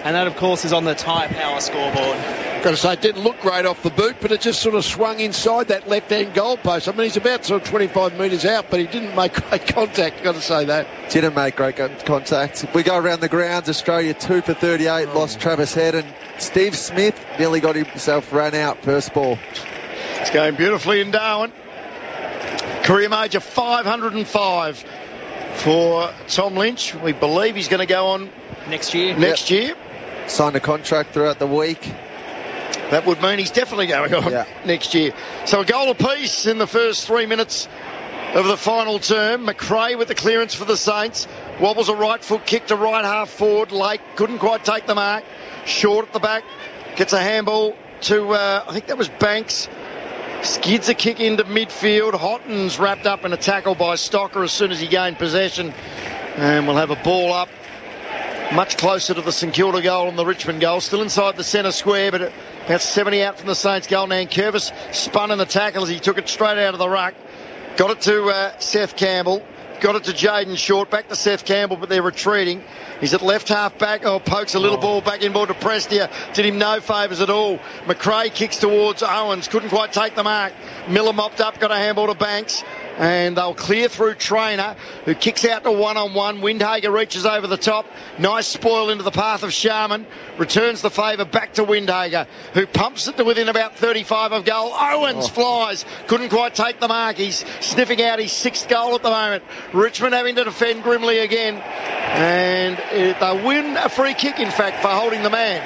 And that, of course, is on the Tyre Power scoreboard. Got to say, it didn't look great off the boot, but it just sort of swung inside that left-hand goalpost. I mean, he's about sort of 25 metres out, but he didn't make great contact, got to say that. Didn't make great contact. We go around the grounds. Australia 2 for 38, lost Travis Head, and Steve Smith nearly got himself run out first ball. It's going beautifully in Darwin. Career major 505 for Tom Lynch. We believe he's going to go on next year. Signed a contract throughout the week. That would mean he's definitely going on next year. So a goal apiece in the first 3 minutes of the final term. McRae with the clearance for the Saints. Wobbles a right foot kick to right half forward. Lake couldn't quite take the mark. Short at the back. Gets a handball to, I think that was Banks. Skids a kick into midfield. Hotton's wrapped up in a tackle by Stocker as soon as he gained possession. And we'll have a ball up much closer to the St Kilda goal and the Richmond goal. Still inside the centre square, but about 70 out from the Saints goal. Nankervis spun in the tackle as he took it straight out of the ruck. Got it to Seth Campbell. Got it to Jaden Short. Back to Seth Campbell, but they're retreating. He's at left half back. Pokes a little ball back in ball to Prestia. Did him no favours at all. McRae kicks towards Owens. Couldn't quite take the mark. Miller mopped up. Got a handball to Banks. And they'll clear through Trainer, who kicks out to one-on-one. Windhager reaches over the top. Nice spoil into the path of Sharman. Returns the favour back to Windhager, who pumps it to within about 35 of goal. Owens flies. Couldn't quite take the mark. He's sniffing out his 6th goal at the moment. Richmond having to defend grimly again. And they win a free kick, in fact, for holding the man.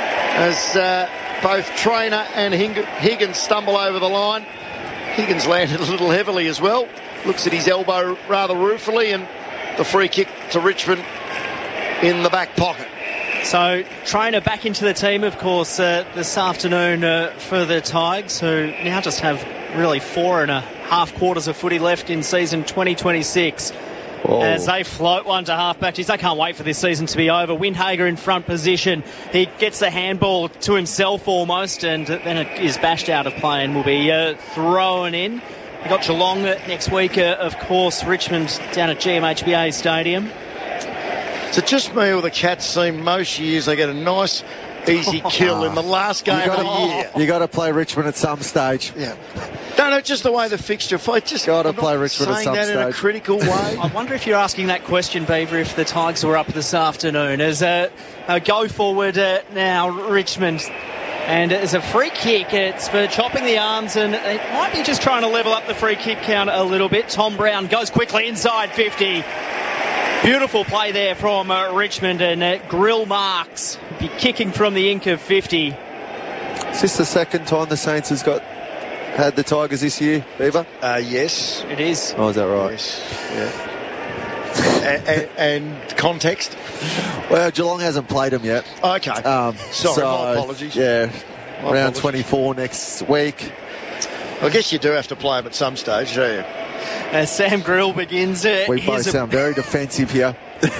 As both Trainer and Higgins stumble over the line. Higgins landed a little heavily as well. Looks at his elbow rather ruefully, and the free kick to Richmond in the back pocket. So, Trainer back into the team, of course, this afternoon for the Tigers, who now just have really 4.5 quarters of footy left in season 2026. Whoa. As they float one to half-back. Geez, they can't wait for this season to be over. Windhager in front position. He gets the handball to himself almost, and then it is bashed out of play and will be thrown in. We've got Geelong next week, of course. Richmond down at GMHBA Stadium. Is it just me or the Cats seem most years they get a nice, easy kill in the last game of the year? You got to play Richmond at some stage. Yeah. No, just the way the fixture fight. Just got to play Richmond at some stage. Saying that in a critical way. I wonder if you're asking that question, Beaver, if the Tigers were up this afternoon. As a go forward now, Richmond. And as a free kick, it's for chopping the arms, and it might be just trying to level up the free kick count a little bit. Tom Brown goes quickly inside 50. Beautiful play there from Richmond, and Grill Marks be kicking from the ink of 50. Is this the second time the Saints had the Tigers this year, Beaver? Yes. It is. Oh, is that right? Yes. Yeah. and context? Well, Geelong hasn't played them yet. Okay. Sorry, my apologies. Yeah, my round apologies. 24 next week. I guess you do have to play them at some stage, do you? As Sam Grill begins. We both sound very defensive here.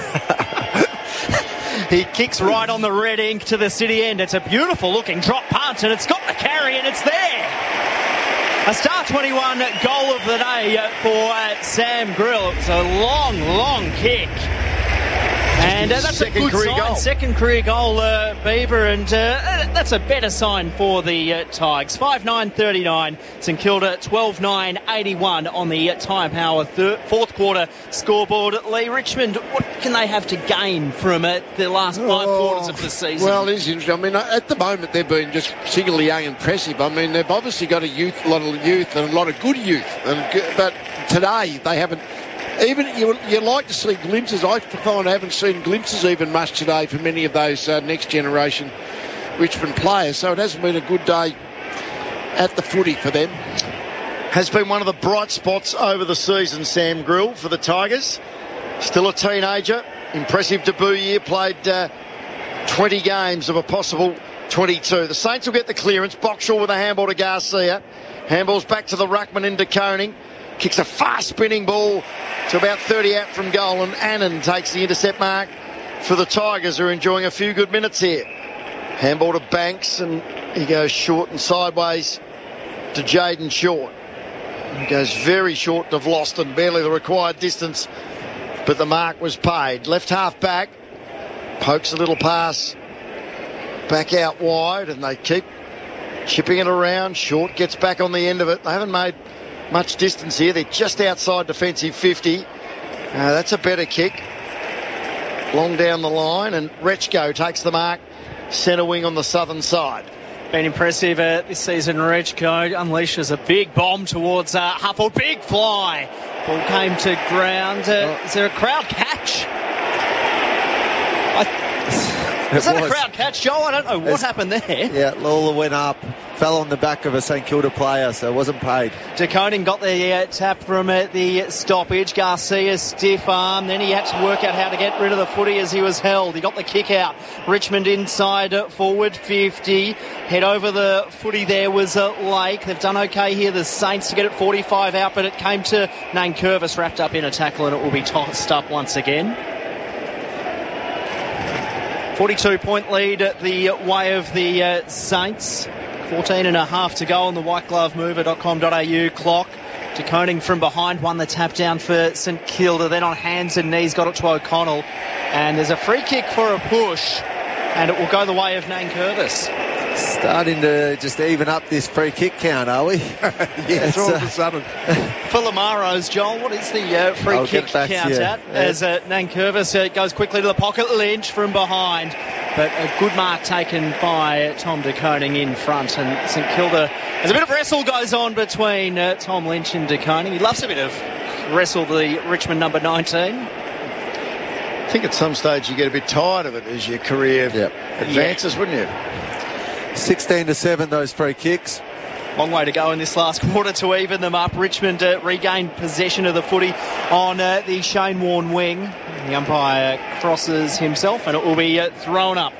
He kicks right on the red ink to the city end. It's a beautiful looking drop punt, and it's got the carry, and it's there. A Star 21 goal of the day for Sam Grill. It was a long kick. And that's a good sign. Second career goal, Beaver, and that's a better sign for the Tigers. 5-9-39, St Kilda 12-9-81 on the Tyre Power fourth quarter scoreboard. Lee, Richmond, what can they have to gain from the last 5 quarters of the season? Well, it is interesting. I mean, at the moment they've been just singularly young and impressive. I mean, they've obviously got a lot of youth and a lot of good youth, but today they haven't. Even you like to see glimpses. I find I haven't seen glimpses even much today for many of those next generation Richmond players. So it hasn't been a good day at the footy for them. Has been one of the bright spots over the season, Sam Grill, for the Tigers. Still a teenager. Impressive debut year. Played 20 games of a possible 22. The Saints will get the clearance. Boxall with a handball to Garcia. Handballs back to the ruckman into Koning. Kicks a fast spinning ball to about 30 out from goal, and Annan takes the intercept mark for the Tigers, who are enjoying a few good minutes here. Handball to Banks, and he goes short and sideways to Jaden Short. He goes very short to Vlosten, barely the required distance, but the mark was paid. Left half back, pokes a little pass back out wide, and they keep chipping it around. Short gets back on the end of it. They haven't made much distance here. They're just outside defensive 50. That's a better kick. Long down the line, and Rechko takes the mark. Centre wing on the southern side. Been impressive this season. Rechko unleashes a big bomb towards Huffle. Big fly. Ball came to ground. Is there a crowd catch? Is that a crowd catch, Joel? I don't know what happened there. Yeah, Lawler went up, fell on the back of a St Kilda player, so it wasn't paid. De Koning got the tap from the stoppage. Garcia stiff arm. Then he had to work out how to get rid of the footy as he was held. He got the kick out. Richmond inside forward 50. Head over the footy there was Lake. They've done okay here, the Saints, to get it 45 out, but it came to Nankervis, wrapped up in a tackle, and it will be tossed up once again. 42-point lead at the way of the Saints. 14.5 to go on the whiteglovemover.com.au clock. De Koning from behind won the tap down for St Kilda. Then on hands and knees got it to O'Connell. And there's a free kick for a push. And it will go the way of Nankervis. Starting to just even up this free kick count, are we? Yes, all of a sudden. For Lamaros, Joel, what is the free kick count at? As Nankervis goes quickly to the pocket. Lynch from behind. But a good mark taken by Tom De Koning in front. And St Kilda, as a bit of wrestle goes on between Tom Lynch and De Koning. He loves a bit of wrestle, the Richmond number 19. I think at some stage you get a bit tired of it as your career advances, wouldn't you? 16-7, those free kicks. Long way to go in this last quarter to even them up. Richmond regained possession of the footy on the Shane Warne wing. The umpire crosses himself, and it will be thrown up.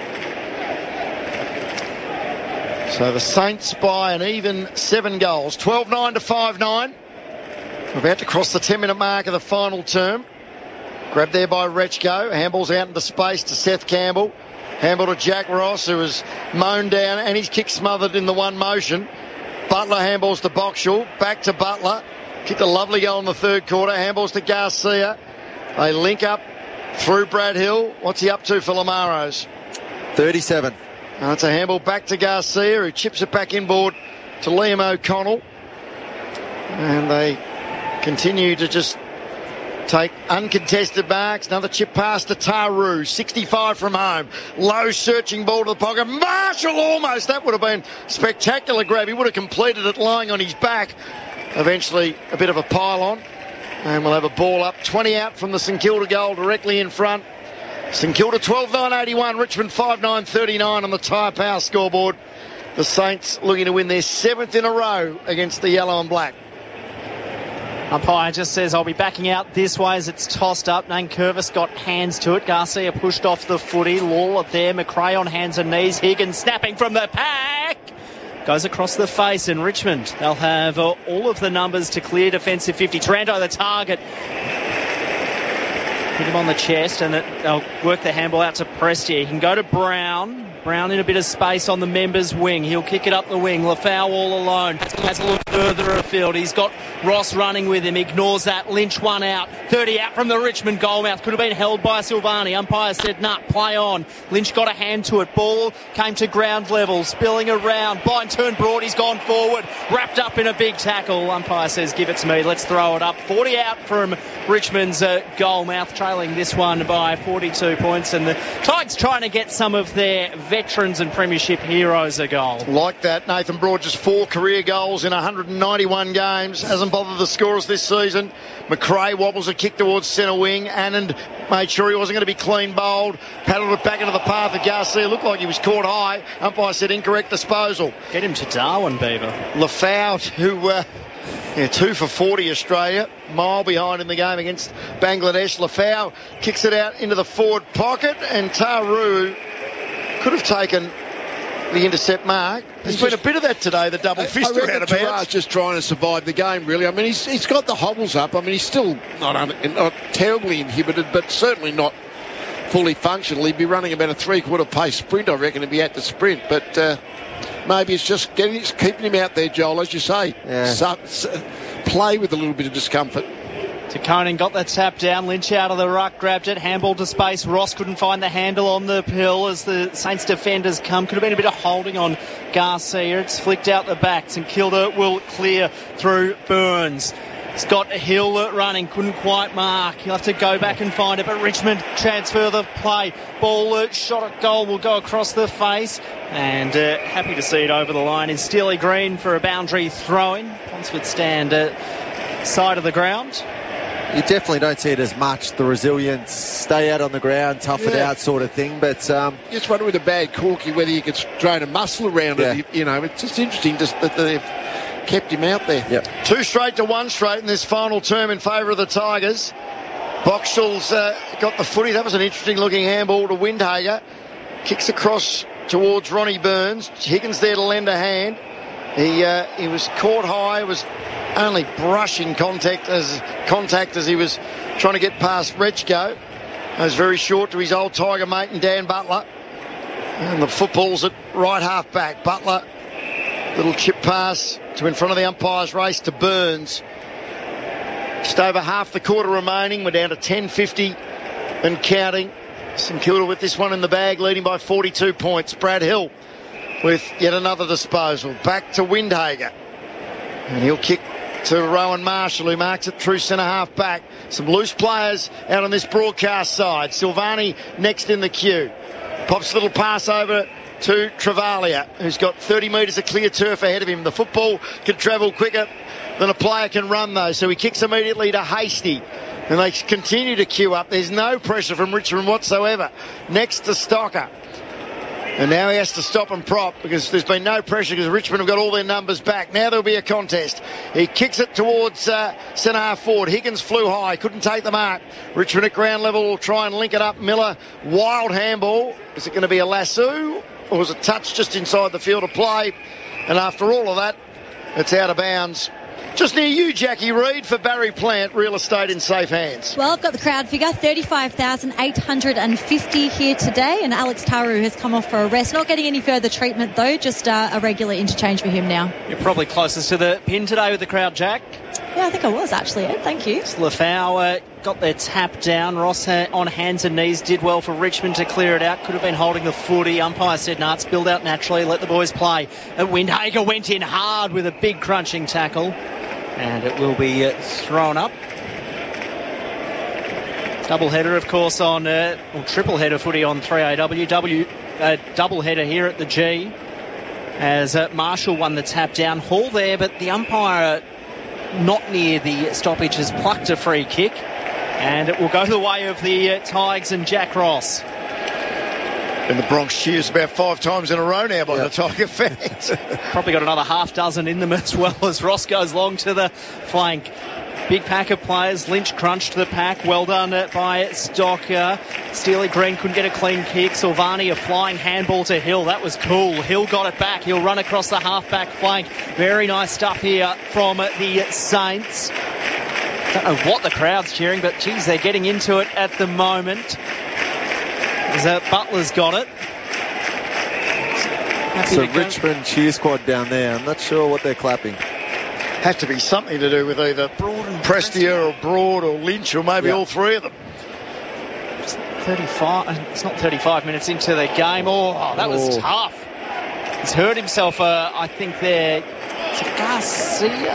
So the Saints by an even 7 goals. 12-9 to 5-9. We're about to cross the 10-minute mark of the final term. Grabbed there by Rechko. Handball's out into space to Seth Campbell. Handball to Jack Ross, who was mown down, and his kick smothered in the one motion. Butler handballs to Boxall. Back to Butler. Kicked a lovely goal in the third quarter. Handballs to Garcia. They link up through Brad Hill. What's he up to for Lamaros? 37. It's a handball back to Garcia, who chips it back inboard to Liam O'Connell. And they continue to just take uncontested marks. Another chip pass to Taru. 65 from home. Low searching ball to the pocket. Marshall almost. That would have been spectacular grab. He would have completed it lying on his back. Eventually a bit of a pylon. And we'll have a ball up. 20 out from the St Kilda goal directly in front. St Kilda 12-9-81. Richmond 5-9-39 on the Tyre Power scoreboard. The Saints looking to win their 7th in a row against the yellow and black. Umpire just says, I'll be backing out this way as it's tossed up. Nankervis got hands to it. Garcia pushed off the footy. Lawler there. McRae on hands and knees. Higgins snapping from the pack. Goes across the face, and Richmond, they'll have all of the numbers to clear defensive 50. Taranto the target. Hit him on the chest, and they'll work the handball out to Prestia. He can go to Brown. Brown in a bit of space on the members' wing. He'll kick it up the wing. Lafau all alone. Has a look further afield. He's got Ross running with him. Ignores that. Lynch one out. 30 out from the Richmond goalmouth. Could have been held by Silvani. Umpire said, nah, play on. Lynch got a hand to it. Ball came to ground level. Spilling around. Blind turn broad. He's gone forward. Wrapped up in a big tackle. Umpire says, give it to me. Let's throw it up. 40 out from Richmond's goalmouth. Trailing this one by 42 points. And the Tigers trying to get some of their veterans and premiership heroes a goal. Like that, Nathan Broad just 4 career goals in 191 games. Hasn't bothered the scorers this season. McRae wobbles a kick towards centre wing. Anand made sure he wasn't going to be clean bowled. Paddled it back into the path of Garcia. Looked like he was caught high. Umpire said incorrect disposal. Get him to Darwin, Beaver. Lafau, who 2 for 40 Australia. Mile behind in the game against Bangladesh. Lafau kicks it out into the forward pocket, and Taru could have taken the intercept mark. There's been a bit of that today, the double fister out of bounds. Just trying to survive the game, really. I mean, he's got the hobbles up. I mean, he's still not terribly inhibited, but certainly not fully functional. He'd be running about a 3/4 pace sprint, I reckon, if he had to sprint. But maybe it's just keeping him out there, Joel, as you say. Yeah. Play with a little bit of discomfort. Koning got the tap down. Lynch out of the ruck, grabbed it, handball to space. Ross couldn't find the handle on the pill as the Saints defenders come. Could have been a bit of holding on Garcia. It's flicked out the back. St Kilda will clear through Burns. Scott Hill running, couldn't quite mark. He'll have to go back and find it, but Richmond transfer the play. Ball shot at goal will go across the face, and happy to see it over the line is Steely Green for a boundary throw-in. Ponsford stand side of the ground. You definitely don't see it as much, the resilience, stay out on the ground, tough it out sort of thing. But you just wonder with a bad corky whether you could drain a muscle around it. You know, it's just interesting just that they've kept him out there. Yep. 2 straight to 1 straight in this final term in favour of the Tigers. Boxall's got the footy. That was an interesting looking handball to Windhager. Kicks across towards Ronnie Burns. Higgins there to lend a hand. He was caught high, was only brushing contact as he was trying to get past Rechko. It was very short to his old Tiger mate and Dan Butler. And the football's at right half back. Butler, little chip pass to in front of the umpire's race to Burns. Just over half the quarter remaining. We're down to 10:50 and counting. St Kilda with this one in the bag, leading by 42 points. Brad Hill with yet another disposal. Back to Windhager. And he'll kick to Rowan Marshall, who marks it true centre half back. Some loose players out on this broadcast side. Silvani next in the queue. Pops a little pass over to Travalia, who's got 30 metres of clear turf ahead of him. The football can travel quicker than a player can run, though, so he kicks immediately to Hasty. And they continue to queue up. There's no pressure from Richmond whatsoever. Next to Stocker. And now he has to stop and prop because there's been no pressure because Richmond have got all their numbers back. Now there'll be a contest. He kicks it towards centre half forward. Higgins flew high, couldn't take the mark. Richmond at ground level will try and link it up. Miller, wild handball. Is it going to be a lasso or was it touch just inside the field of play? And after all of that, it's out of bounds. Just near you, Jackie Reid, for Barry Plant, real estate in safe hands. Well, I've got the crowd figure, 35,850 here today, and Alex Taru has come off for a rest. Not getting any further treatment, though, just a regular interchange for him now. You're probably closest to the pin today with the crowd, Jack. Yeah, I think I was, actually, Ed. Thank you. Lafau got their tap down. Ross on hands and knees did well for Richmond to clear it out. Could have been holding the footy. Umpire said, no, it's spilled out naturally. Let the boys play. And Windhager went in hard with a big crunching tackle. And it will be thrown up. Double header, of course, on or triple header footy on 3AW. Double header here at the G as Marshall won the tap down. Hall there, but the umpire not near the stoppage has plucked a free kick. And it will go the way of the Tigers and Jack Ross. And the Bronx cheers about 5 times in a row now by the Tiger fans. Probably got another half dozen in them as well as Ross goes long to the flank. Big pack of players. Lynch crunched the pack. Well done by Stocker. Steely Green couldn't get a clean kick. Silvani a flying handball to Hill. That was cool. Hill got it back. He'll run across the half-back flank. Very nice stuff here from the Saints. Don't know what the crowd's cheering, but geez, they're getting into it at the moment. Butler's got it. So Richmond cheer squad down there. I'm not sure what they're clapping. Have to be something to do with either Prestia or Broad or Lynch or maybe all three of them. 35. It's not 35 minutes into the game. Oh, that was tough. He's hurt himself, I think, there. Is it Garcia?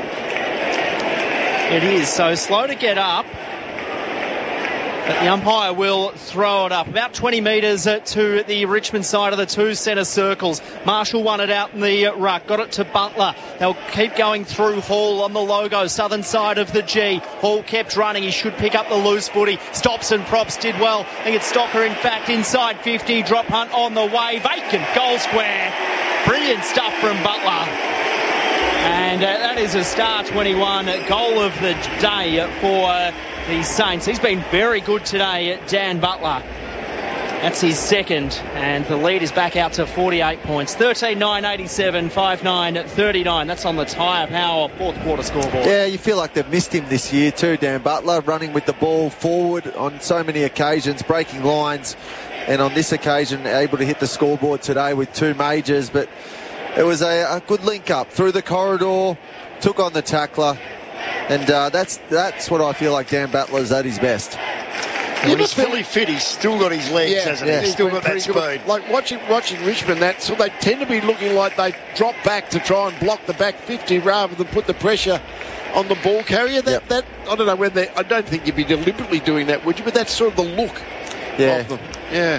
It is. So slow to get up. But the umpire will throw it up. About 20 metres to the Richmond side of the 2 centre circles. Marshall won it out in the ruck. Got it to Butler. They'll keep going through Hall on the logo. Southern side of the G. Hall kept running. He should pick up the loose footy. Stops and props did well. I think it's Stocker, in fact, inside 50. Drop punt on the way. Vacant goal square. Brilliant stuff from Butler. And that is a star 21 goal of the day for the Saints. He's been very good today, Dan Butler. That's his second, and the lead is back out to 48 points. 13-9-87, 5-9-39. That's on the Tyre Power fourth quarter scoreboard. Yeah, you feel like they've missed him this year too, Dan Butler, running with the ball forward on so many occasions, breaking lines, and on this occasion able to hit the scoreboard today with 2 majors. But it was a good link up through the corridor, took on the tackler, And that's what I feel like Dan Butler's at his best. When he's fully fit, he's still got his legs, hasn't he? He's still got that speed. Like watching Richmond, so they tend to be looking like they drop back to try and block the back 50 rather than put the pressure on the ball carrier. That I don't know whether I don't think you'd be deliberately doing that, would you? But that's sort of the look of them. Yeah.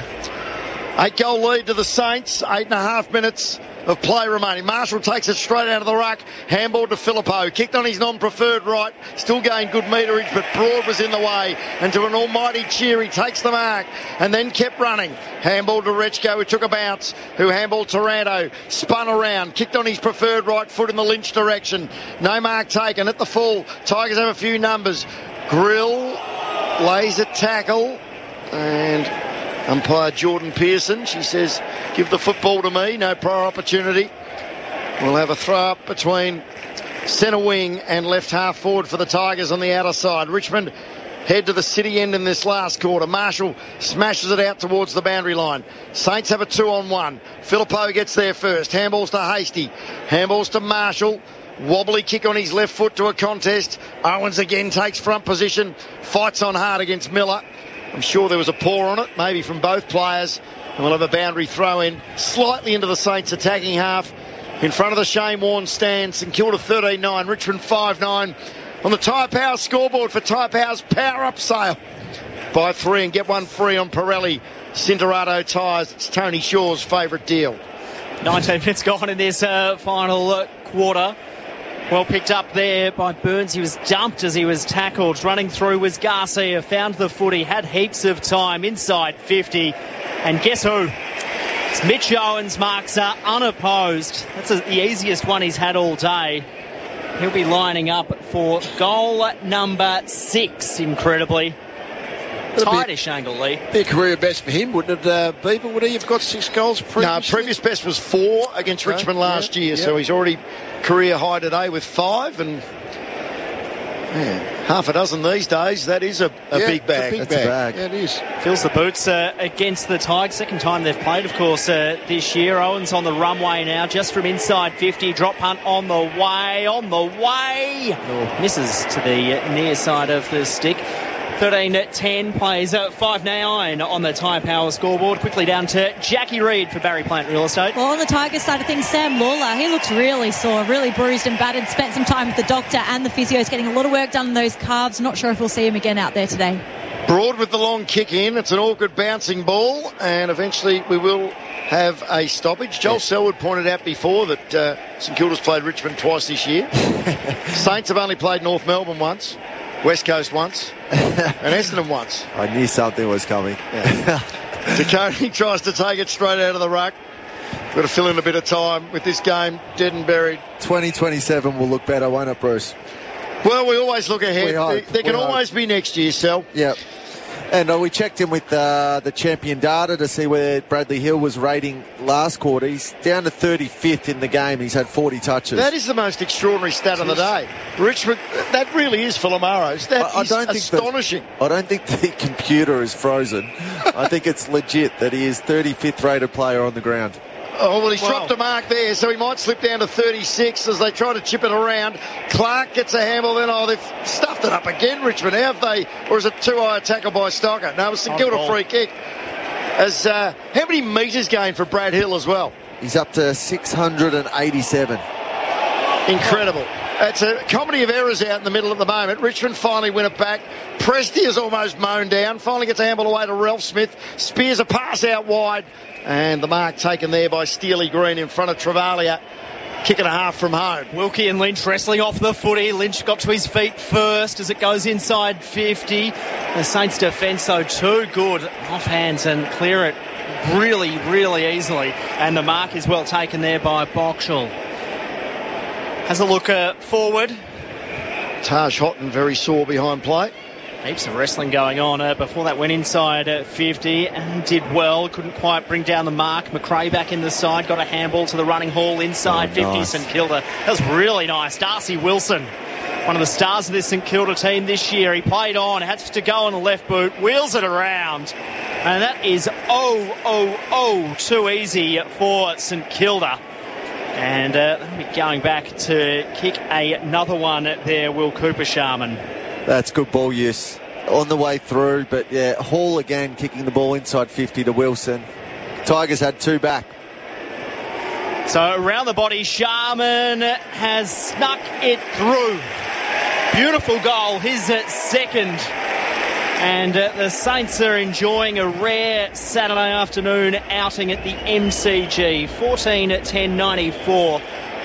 8-goal lead to the Saints. 8.5 minutes of play remaining. Marshall takes it straight out of the ruck. Handball to Filippo. Kicked on his non-preferred right. Still gained good meterage, but Broad was in the way. And to an almighty cheer, he takes the mark and then kept running. Handball to Rechko, who took a bounce, who handballed Taranto. Spun around. Kicked on his preferred right foot in the Lynch direction. No mark taken at the full. Tigers have a few numbers. Grill lays a tackle. And umpire Jordan Pearson, she says, give the football to me, no prior opportunity. We'll have a throw up between centre wing and left half forward for the Tigers on the outer side. Richmond head to the city end in this last quarter. Marshall smashes it out towards the boundary line. Saints have a 2-on-1. Filippo gets there first. Handballs to Hasty. Handballs to Marshall. Wobbly kick on his left foot to a contest. Owens again takes front position. Fights on hard against Miller. I'm sure there was a paw on it, maybe from both players. And we'll have a boundary throw in slightly into the Saints attacking half. In front of the Shane Warne stand, St Kilda 13-9, Richmond 5-9. On the Tyre Power scoreboard for Tyre Power's Power Up sale. Buy 3 and get 1 free on Pirelli Cinderado tyres. It's Tony Shaw's favourite deal. 19 minutes gone in this final quarter. Well picked up there by Burns. He was dumped as he was tackled. Running through was Garcia. Found the footy. Had heaps of time inside 50. And guess who? It's Mitch Owens. Marks are unopposed. That's the easiest one he's had all day. He'll be lining up for goal number 6, incredibly. Tightish angle, Lee. Be a career best for him, wouldn't it, Beaver? Would he have got 6 goals previously? No, previous best was 4 against Richmond last year, so he's already career high today with 5, and half a dozen these days. That is a big bag. It's a big bag. Yeah, it is. Fills the boots against the Tigers. Second time they've played, of course, this year. Owens on the runway now, just from inside 50. Drop punt on the way. Misses to the near side of the stick. 13-10 plays 5-9 on the Tyre Power scoreboard. Quickly down to Jackie Reid for Barry Plant Real Estate. Well, on the Tigers side of things, Sam Lawler, he looks really sore, really bruised and battered. Spent some time with the doctor and the physios, getting a lot of work done on those calves. Not sure if we'll see him again out there today. Broad with the long kick in. It's an awkward bouncing ball, and eventually we will have a stoppage. Joel Selwood pointed out before that St Kilda's played Richmond twice this year. Saints have only played North Melbourne once. West Coast once, and Essendon once. I knew something was coming. DeConey tries to take it straight out of the ruck. Got to fill in a bit of time with this game dead and buried. 2027 will look better, won't it, Bruce? Well, we always look ahead. There can always be next year, Sel. Yep. And we checked in with the champion data to see where Bradley Hill was rating last quarter. He's down to 35th in the game. He's had 40 touches. That is the most extraordinary stat of the day. Richmond, that really is Filamaro's. That is astonishing. I don't think the computer is frozen. I think it's legit that he is 35th rated player on the ground. Oh, well, he's dropped a mark there, so he might slip down to 36 as they try to chip it around. Clark gets a handle, then, they've stuffed it up again, Richmond. How have they, or is it too-high tackle by Stocker? No, it was St Kilda free kick. How many metres gained for Brad Hill as well? He's up to 687. Incredible. It's a comedy of errors out in the middle at the moment. Richmond finally win it back. Presti is almost mown down. Finally gets a handle away to Ralph Smith. Spears a pass out wide. And the mark taken there by Steely Green in front of Travalia. Kick and a half from home. Wilkie and Lynch wrestling off the footy. Lynch got to his feet first as it goes inside 50. The Saints' defence, though, too good. Off hands and clear it really, really easily. And the mark is well taken there by Boxall. Has a look forward. Taj Houghton very sore behind play. Heaps of wrestling going on before that. Went inside 50 and did well. Couldn't quite bring down the mark. McRae back in the side. Got a handball to the running hall inside 50. Nice. St Kilda. That was really nice. Darcy Wilson, one of the stars of this St Kilda team this year. He played on. Had to go on the left boot. Wheels it around. And that is too easy for St Kilda. And they'll be going back to kick another one there, Will Cooper-Sharman. That's good ball use on the way through. But, yeah, Hall again kicking the ball inside 50 to Wilson. Tigers had 2 back. So around the body, Sharman has snuck it through. Beautiful goal, his second. And the Saints are enjoying a rare Saturday afternoon outing at the MCG. 14-10-94,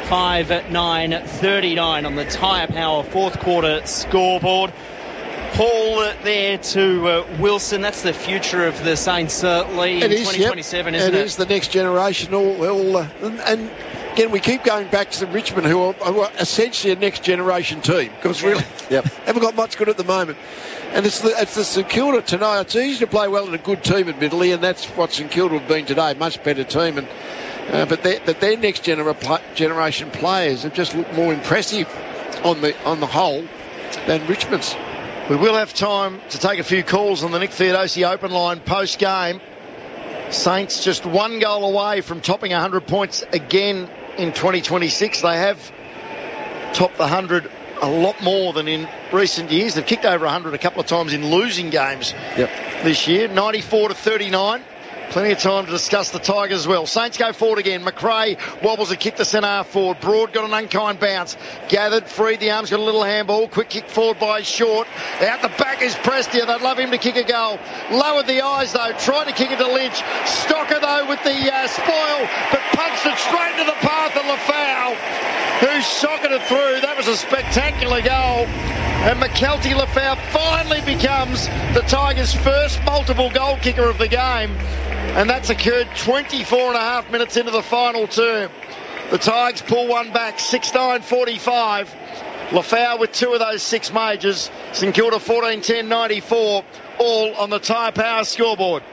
5-9-39 on the Tyre Power fourth quarter scoreboard. Hall there to Wilson. That's the future of the Saints, Lee, in 2027, isn't it? It is the next generation. And again, we keep going back to Richmond, who are essentially a next generation team, because really haven't got much good at the moment. And it's the St Kilda tonight. It's easy to play well in a good team, admittedly, and that's what St Kilda have been today. Much better team, and but their next generation players have just looked more impressive on the whole than Richmond's. We will have time to take a few calls on the Nick Theodosi open line post-game. Saints just 1 goal away from topping 100 points again in 2026. They have topped the 100 a lot more than in recent years. They've kicked over 100 a couple of times in losing games this year. 94-39. Plenty of time to discuss the Tigers as well. Saints go forward again. McRae wobbles a kick to centre half forward. Broad got an unkind bounce. Gathered, freed the arms, got a little handball. Quick kick forward by Short. Out the back is Prestia. They'd love him to kick a goal. Lowered the eyes though. Tried to kick it to Lynch. Stocker though with the spoil, but punched it straight into the path of Lafau, who socketed it through. That was a spectacular goal. And McKelty Lafau finally becomes the Tigers' first multiple goal kicker of the game. And that's occurred 24 and a half minutes into the final term. The Tigers pull one back, 6-9-45. Lafau with 2 of those 6 majors. St Kilda 14-10-94, all on the Tyre Power scoreboard.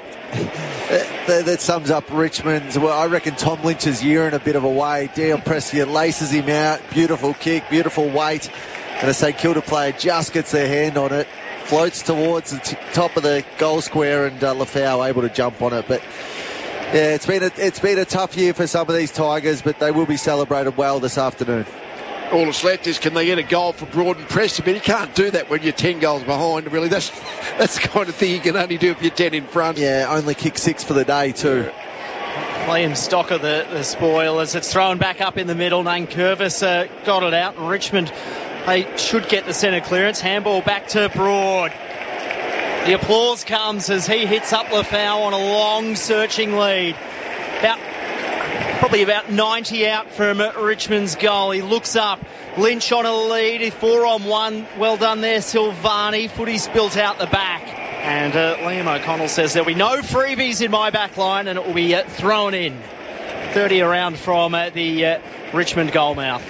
That sums up Richmond's. Well, I reckon Tom Lynch's year in a bit of a way. Dion Prestia laces him out. Beautiful kick, beautiful weight. And a St Kilda player just gets their hand on it. Floats towards the top of the goal square, and Lafau able to jump on it. But yeah, it's been a tough year for some of these Tigers, but they will be celebrated well this afternoon. All that's left is, can they get a goal for Broad and Preston? But you can't do that when you're 10 goals behind. Really, that's the kind of thing you can only do if you're 10 in front. Yeah, only kick 6 for the day too. Liam Stocker, the spoil, as it's thrown back up in the middle. Nankervis got it out, and Richmond, they should get the centre clearance. Handball back to Broad. The applause comes as he hits up Lafau on a long searching lead. Probably about 90 out from Richmond's goal. He looks up. Lynch on a lead. 4-on-1. Well done there, Silvani. Footy spilt out the back. And Liam O'Connell says there'll be no freebies in my back line, and it will be thrown in. 30 around from the Richmond goal mouth.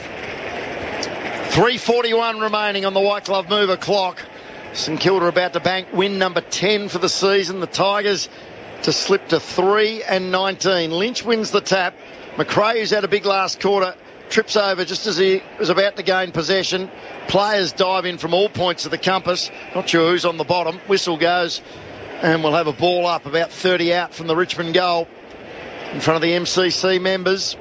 3:41 remaining on the White Glove Mover clock. St Kilda about to bank win number 10 for the season. The Tigers to slip to 3-19. Lynch wins the tap. McRae, who's had a big last quarter, trips over just as he was about to gain possession. Players dive in from all points of the compass. Not sure who's on the bottom. Whistle goes, and we'll have a ball up about 30 out from the Richmond goal in front of the MCC members.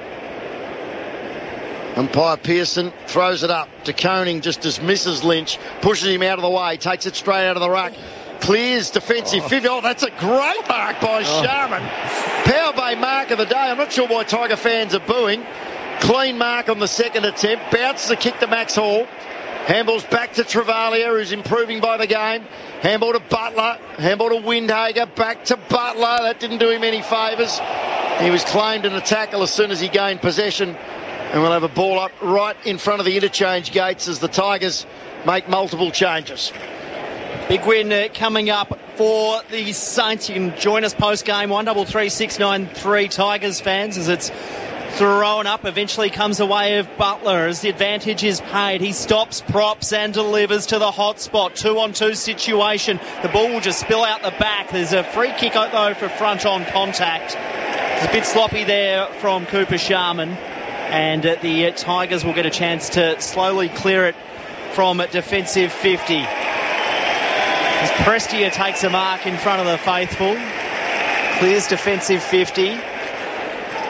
Umpire Pearson throws it up to Koning, just dismisses Lynch, pushes him out of the way, takes it straight out of the ruck, clears defensive 50. Oh, that's a great mark by Sharman. Power Bay mark of the day. I'm not sure why Tiger fans are booing. Clean mark on the second attempt. Bounces a kick to Max Hall. Handballs back to Travalia, who's improving by the game. Handball to Butler. Handball to Windhager. Back to Butler. That didn't do him any favours. He was claimed in a tackle as soon as he gained possession. And we'll have a ball up right in front of the interchange gates as the Tigers make multiple changes. Big win coming up for the Saints. You can join us post-game, 133693 Tigers fans, as it's thrown up. Eventually comes away of Butler as the advantage is paid. He stops, props and delivers to the hot spot. 2-on-2 situation. The ball will just spill out the back. There's a free kick though for front-on contact. It's a bit sloppy there from Cooper-Sharman. And the Tigers will get a chance to slowly clear it from defensive 50. As Prestia takes a mark in front of the faithful. Clears defensive 50.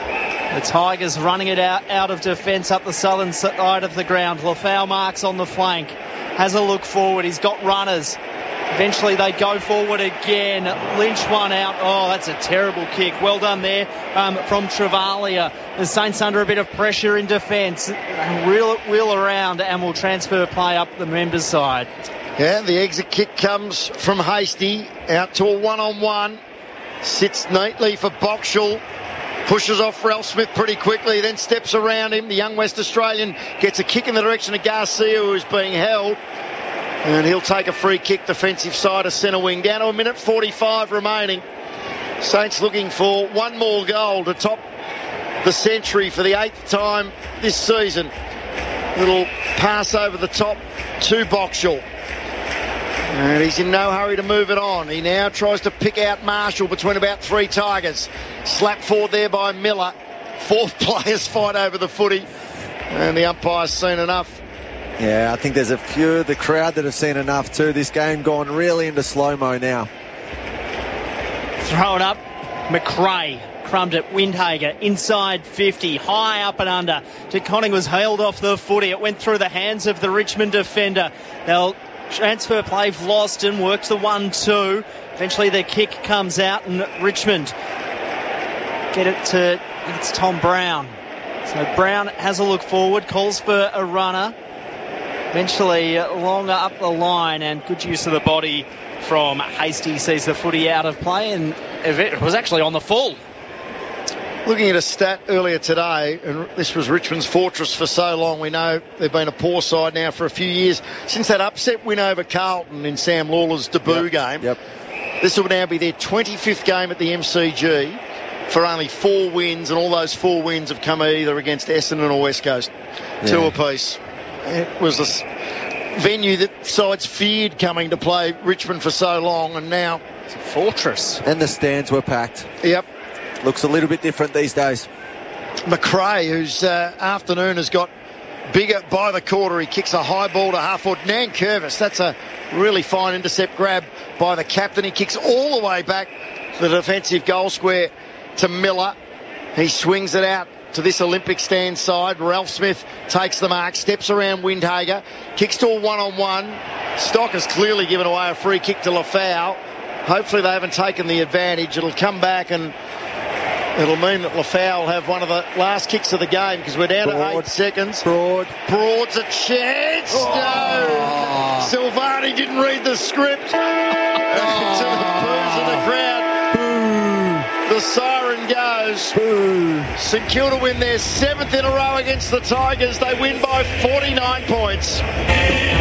The Tigers running it out of defence up the southern side of the ground. Lafau marks on the flank. Has a look forward. He's got runners. Eventually they go forward again. Lynch one out. Oh, that's a terrible kick. Well done there from Travalia. The Saints under a bit of pressure in defence. Wheel around and will transfer play up the members' side. Yeah, the exit kick comes from Hasty out to a one-on-one. Sits neatly for Boxall. Pushes off Ralph Smith pretty quickly, then steps around him. The young West Australian gets a kick in the direction of Garcia, who is being held. And he'll take a free kick defensive side of centre wing. Down to a minute 45 remaining. Saints looking for one more goal to top the century for the 8th time this season. Little pass over the top to Boxall. And he's in no hurry to move it on. He now tries to pick out Marshall between about 3 Tigers. Slap forward there by Miller. 4 players fight over the footy. And the umpire's seen enough. Yeah, I think there's a few of the crowd that have seen enough too. This game gone really into slow-mo now. Throw it up. McRae crumbed it. Windhager inside 50. High up and under. De Koning was held off the footy. It went through the hands of the Richmond defender. They'll transfer play. Vlosten works the 1-2. Eventually the kick comes out and Richmond get it to, it's Tom Brown. So Brown has a look forward, calls for a runner. Eventually longer up the line and good use of the body from Hasty. Sees the footy out of play and it was actually on the full. Looking at a stat earlier today, and this was Richmond's fortress for so long. We know they've been a poor side now for a few years. Since that upset win over Carlton in Sam Lawler's debut game, this will now be their 25th game at the MCG for only 4 wins, and all those 4 wins have come either against Essendon or West Coast. 2 apiece. It was a venue that sides feared coming to play Richmond for so long, and now it's a fortress. And the stands were packed. Yep. Looks a little bit different these days. McRae, whose afternoon has got bigger by the quarter. He kicks a high ball to half forward. Nankervis, that's a really fine intercept grab by the captain. He kicks all the way back to the defensive goal square to Miller. He swings it out to this Olympic stand side. Ralph Smith takes the mark, steps around Windhager, kicks to a one-on-one. Stock has clearly given away a free kick to Lafau. Hopefully they haven't taken the advantage. It'll come back and it'll mean that Lafau will have one of the last kicks of the game because we're down to 8 seconds. Broad's a chance. No. Silvani didn't read the script. To the boos of the crowd. Boo. The siren goes. Boo. St Kilda win their 7th in a row against the Tigers. They win by 49 points.